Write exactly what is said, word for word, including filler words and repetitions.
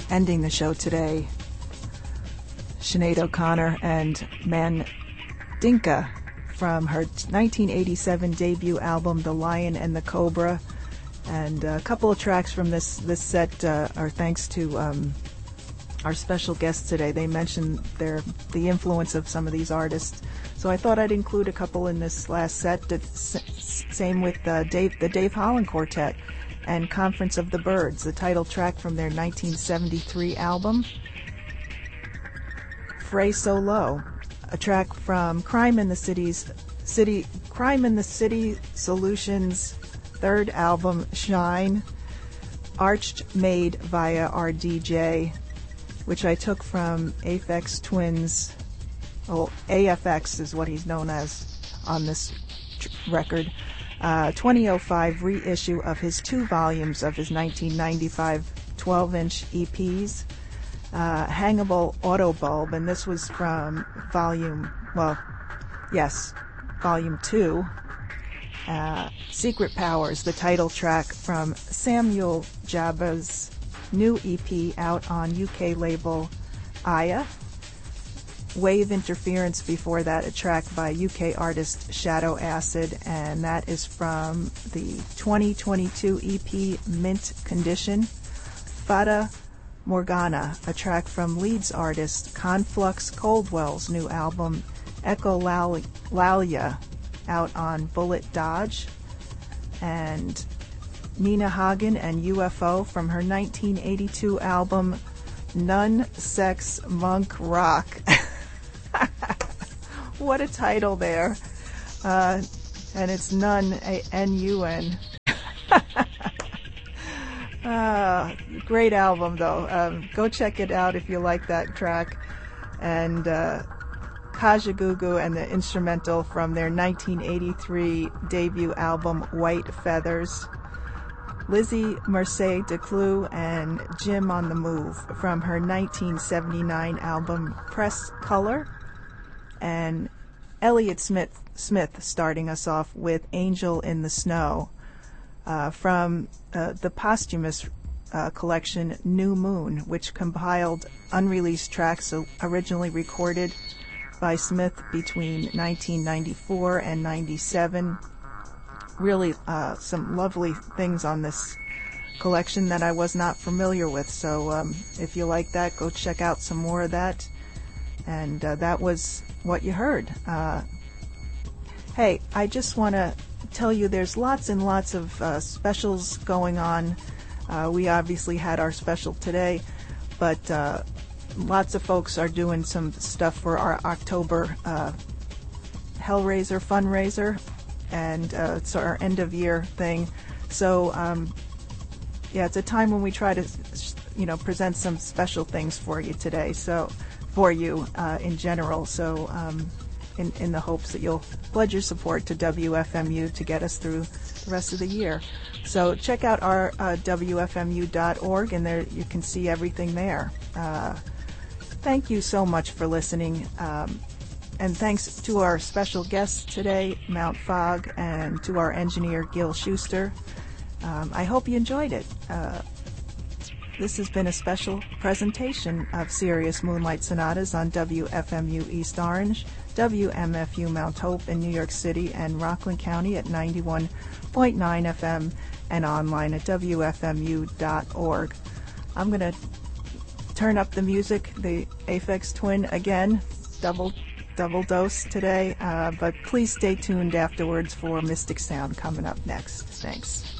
ending the show today, Sinead O'Connor and Mandinka from her nineteen eighty-seven debut album, The Lion and the Cobra. And a couple of tracks from this, this set uh, are thanks to um, our special guests today. They mentioned their the influence of some of these artists. So I thought I'd include a couple in this last set. Same with uh, Dave, the Dave Holland Quartet and Conference of the Birds, the title track from their nineteen seventy-three album, Frey So Low, a track from Crime in the City's City Crime in the City Solutions' third album, Shine, arched made via our D J, which I took from Aphex Twins. Oh, A F X is what he's known as on this tr- record. Uh, twenty oh five reissue of his two volumes of his nineteen ninety-five twelve-inch E Ps, uh, Hangable Auto Bulb, and this was from volume, well, yes, volume two. Uh, Secret Powers, the title track from Samuel Jabba's new E P out on U K label Aya. Wave Interference before that, a track by U K artist Shadow Acid, and that is from the twenty twenty-two E P Mint Condition. Fata Morgana, a track from Leeds artist Conflux Coldwell's new album Echolalia, out on Bullet Dodge. And Nina Hagen and U F O from her nineteen eighty-two album Nun Sex Monk Rock. What a title there. Uh, and it's Nun, N U N. uh, great album, though. Um, go check it out if you like that track. And uh, Kajagoogoo and the instrumental from their nineteen eighty-three debut album, White Feathers. Lizzie Mercé Declue and Jim on the Move from her nineteen seventy-nine album, Press Color. And Elliott Smith, Smith starting us off with Angel in the Snow uh, from uh, the posthumous uh, collection New Moon, which compiled unreleased tracks originally recorded by Smith between nineteen ninety-four and ninety-seven. Really uh, some lovely things on this collection that I was not familiar with. So um, if you like that, go check out some more of that. And uh, that was what you heard. Uh, hey, I just want to tell you there's lots and lots of uh, specials going on. Uh, we obviously had our special today, but uh, lots of folks are doing some stuff for our October uh, Hellraiser fundraiser, and uh, it's our end of year thing. So um, yeah, it's a time when we try to, you know, present some special things for you today. So for you uh, in general. So um, in, in the hopes that you'll pledge your support to W F M U to get us through the rest of the year. So check out our uh, W F M U dot org, and there you can see everything there. Uh, thank you so much for listening. Um, and thanks to our special guests today, Mount Fogg, and to our engineer, Gil Schuster. Um, I hope you enjoyed it. Uh, This has been a special presentation of Sirius Moonlight Sonatas on W F M U East Orange, W M F U Mount Hope in New York City, and Rockland County at ninety-one point nine F M and online at W F M U dot org. I'm going to turn up the music, the Aphex Twin again, double double dose today, uh, but please stay tuned afterwards for Mystic Sound coming up next. Thanks.